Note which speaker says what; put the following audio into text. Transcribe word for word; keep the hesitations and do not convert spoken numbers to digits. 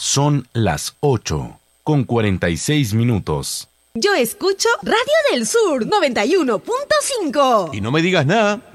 Speaker 1: Son las ocho con cuarenta y seis minutos.
Speaker 2: Yo escucho Radio del Sur noventa y uno punto cinco.
Speaker 3: Y no me digas nada.